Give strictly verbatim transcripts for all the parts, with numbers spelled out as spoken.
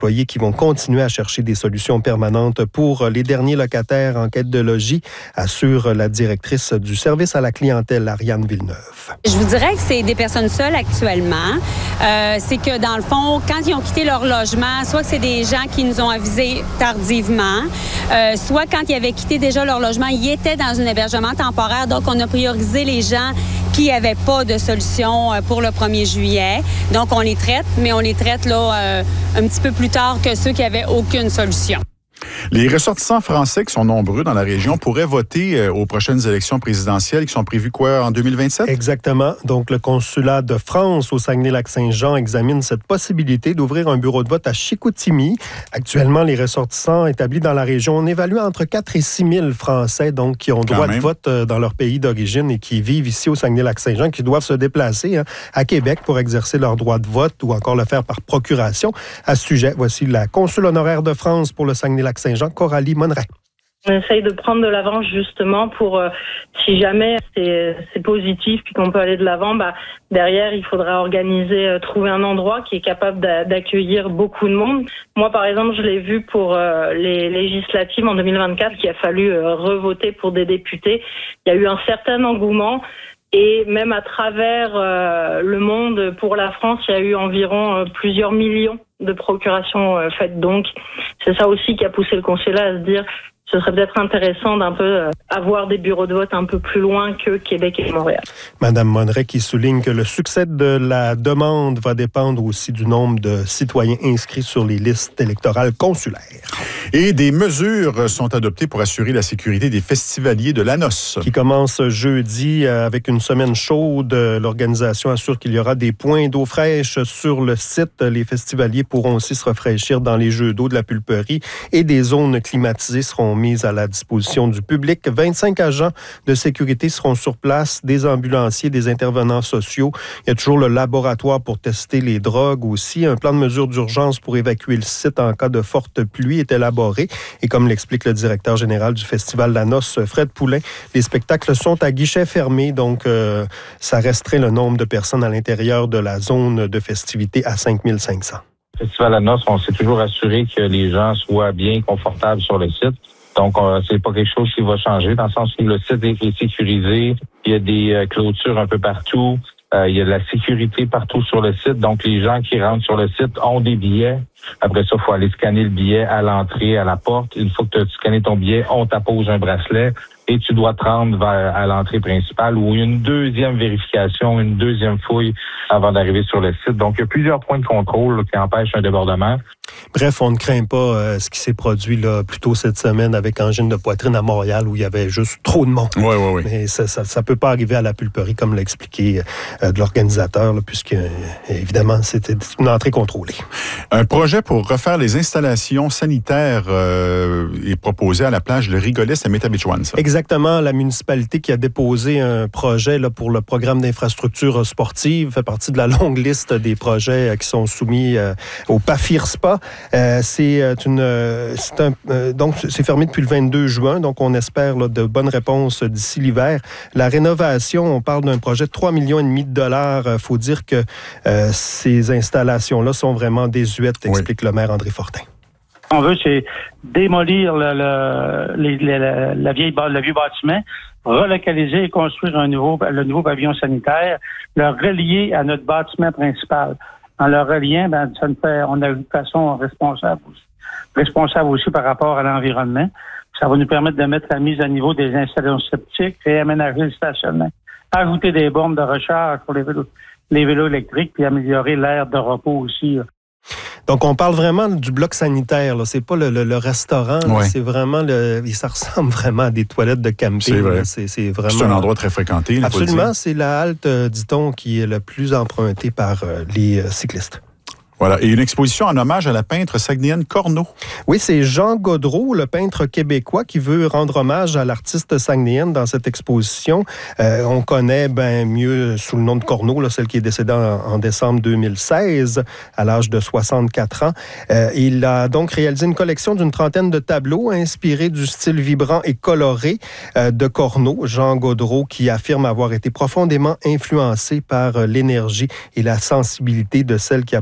employés qui vont continuer à chercher des solutions permanentes pour les derniers locataires en quête de logis, assure la directrice du service à la clientèle, Ariane Villeneuve. Je vous dirais que c'est des personnes seules actuellement. Euh, c'est que dans le fond, quand ils ont quitté leur logement, soit que c'est des gens qui nous ont avisés tardivement, euh, soit quand ils avaient quitté déjà leur logement, ils étaient dans un hébergement temporaire. Donc, on a priorisé les gens qui n'avaient pas de solution pour le premier juillet. Donc, on les traite, mais on les traite là euh, un petit peu plus tard que ceux qui n'avaient aucune solution. Les ressortissants français qui sont nombreux dans la région pourraient voter aux prochaines élections présidentielles qui sont prévues quoi en deux mille vingt-sept? Exactement. Donc, le consulat de France au Saguenay-Lac-Saint-Jean examine cette possibilité d'ouvrir un bureau de vote à Chicoutimi. Actuellement, les ressortissants établis dans la région, on évalue entre quatre et six mille Français donc, qui ont droit de vote dans leur pays d'origine et qui vivent ici au Saguenay-Lac-Saint-Jean, qui doivent se déplacer hein, à Québec pour exercer leur droit de vote ou encore le faire par procuration. À ce sujet, voici la consul honoraire de France pour le Saguenay-Lac-Saint-Jean, Coralie Monneret. On essaye de prendre de l'avance justement pour, euh, si jamais c'est, c'est positif puis qu'on peut aller de l'avant, bah, derrière, il faudra organiser, euh, trouver un endroit qui est capable d'a, d'accueillir beaucoup de monde. Moi, par exemple, je l'ai vu pour euh, les législatives en deux mille vingt-quatre, qu'il a fallu euh, revoter pour des députés. Il y a eu un certain engouement. Et même à travers euh, le monde, pour la France, il y a eu environ euh, plusieurs millions de procurations euh, faites. Donc, c'est ça aussi qui a poussé le consulat à se dire ce serait peut-être intéressant d'un peu euh, avoir des bureaux de vote un peu plus loin que Québec et Montréal. Madame Monneret qui souligne que le succès de la demande va dépendre aussi du nombre de citoyens inscrits sur les listes électorales consulaires. Et des mesures sont adoptées pour assurer la sécurité des festivaliers de l'A N O S. Qui commence jeudi avec une semaine chaude. L'organisation assure qu'il y aura des points d'eau fraîche sur le site. Les festivaliers pourront aussi se rafraîchir dans les jeux d'eau de la pulperie et des zones climatisées seront mises à la disposition du public. vingt-cinq agents de sécurité seront sur place, des ambulanciers, des intervenants sociaux. Il y a toujours le laboratoire pour tester les drogues aussi. Un plan de mesure d'urgence pour évacuer le site en cas de forte pluie est élaboré. Et comme l'explique le directeur général du Festival d'A N O S, Fred Poulin, les spectacles sont à guichet fermé, donc euh, ça restreint le nombre de personnes à l'intérieur de la zone de festivité à cinq mille cinq cents. Le Festival d'A N O S, on s'est toujours assuré que les gens soient bien confortables sur le site. Donc, euh, c'est pas quelque chose qui va changer, dans le sens où le site est sécurisé, il y a des euh, clôtures un peu partout, euh, il y a de la sécurité partout sur le site. Donc, les gens qui rentrent sur le site ont des billets. Après ça, il faut aller scanner le billet à l'entrée, à la porte. Une fois que tu as scanné ton billet, on t'appose un bracelet et tu dois te rendre vers à l'entrée principale où il y a une deuxième vérification, une deuxième fouille avant d'arriver sur le site. Donc, il y a plusieurs points de contrôle là, qui empêchent un débordement. Bref, on ne craint pas euh, ce qui s'est produit là, plus tôt cette semaine avec angine de poitrine à Montréal où il y avait juste trop de monde. Oui, oui, oui. Mais ça ça, ça peut pas arriver à la pulperie comme l'a expliqué euh, de l'organisateur, là, puisque euh, évidemment, c'était une entrée contrôlée. Un projet pour refaire les installations sanitaires euh, est proposé à la plage de Rigolès à Métabetchouan. Exactement. La municipalité qui a déposé un projet là, pour le programme d'infrastructure sportive fait partie de la longue liste des projets euh, qui sont soumis euh, au PAFIRSPA. Euh, c'est une, euh, c'est un, euh, donc c'est fermé depuis le vingt-deux juin, donc on espère là, de bonnes réponses d'ici l'hiver. La rénovation, on parle d'un projet de trois virgule cinq millions de dollars. Il faut dire que euh, ces installations-là sont vraiment désuètes, explique oui. le maire André Fortin. Ce qu'on veut, c'est démolir le, le, les, les, la, la vieille, le vieux bâtiment, relocaliser et construire un nouveau, le nouveau pavillon sanitaire, le relier à notre bâtiment principal. En le reliant, ben, ça nous fait, on a une façon responsable aussi, responsable aussi par rapport à l'environnement. Ça va nous permettre de mettre la mise à niveau des installations septiques, réaménager le stationnement, ajouter des bornes de recharge pour les vélos, les vélos électriques, puis améliorer l'aire de repos aussi. Là. Donc, on parle vraiment du bloc sanitaire. Là. C'est pas le, le, le restaurant. Ouais. C'est vraiment le. Ça ressemble vraiment à des toilettes de camping. C'est vrai. C'est, c'est, vraiment... c'est un endroit très fréquenté. Là, absolument. C'est la halte, dit-on, qui est le plus empruntée par euh, les euh, cyclistes. Voilà. Et une exposition en hommage à la peintre saguenayenne Corneau. Oui, c'est Jean Gaudreau, le peintre québécois, qui veut rendre hommage à l'artiste saguenayenne dans cette exposition. Euh, on connaît ben mieux sous le nom de Corneau, là, celle qui est décédée en, en décembre deux mille seize, à l'âge de soixante-quatre ans. Euh, il a donc réalisé une collection d'une trentaine de tableaux inspirés du style vibrant et coloré euh, de Corneau. Jean Gaudreau, qui affirme avoir été profondément influencé par euh, l'énergie et la sensibilité de celle qui a poursuivi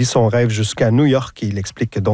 vit son rêve jusqu'à New York et il explique donc